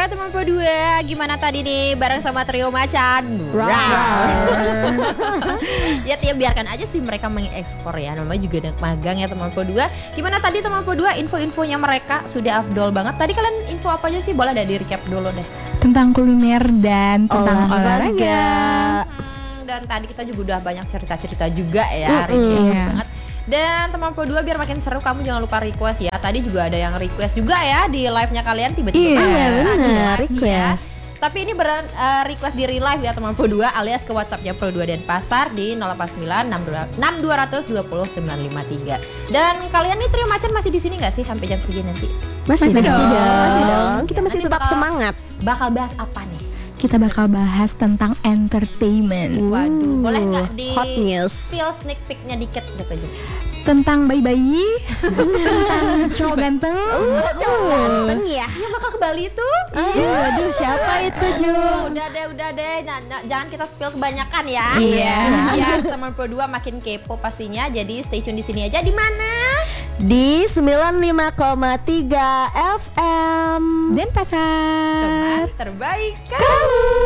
Alright teman Pro 2, gimana tadi nih bareng sama trio macan? Ya biarkan aja sih mereka mengekspor ya, namanya juga anak magang ya teman Pro 2. Gimana tadi teman Pro 2 info-infonya mereka sudah afdol banget. Tadi kalian info apa aja sih? Boleh deh di recap dulu deh. Tentang kuliner dan tentang olahraga. Dan tadi kita juga udah banyak cerita-cerita juga ya, review banget. Dan teman Pro 2 biar makin seru kamu jangan lupa request ya. Tadi juga ada yang request juga ya di live-nya kalian tiba-tiba. Iya benar, request. Ya. Tapi ini beneran request di real live ya teman Pro 2 alias ke WhatsApp-nya Pro 2 Denpasar di 089 6200 20953. Dan kalian nih trio macan masih di sini enggak sih sampai jam 3 nanti? Masih dong. Kita Nanti masih tetap semangat. Bakal bahas apa nih? Kita bakal bahas tentang entertainment. Waduh, boleh nggak di Hot news. spill sneak peek-nya dikit gitu aja? Tentang bayi-bayi, tentang cowok ganteng. Cowok ganteng ya. Yang bakal ke Bali tuh? Iya, aduh siapa itu Ju? Udah deh. Nah, jangan kita spill kebanyakan ya. Iya. Ya, teman Pro 2 makin kepo pastinya. Jadi stay tune di sini aja. Di mana? Di 95,3 FM Denpasar. Teman terbaik kamu.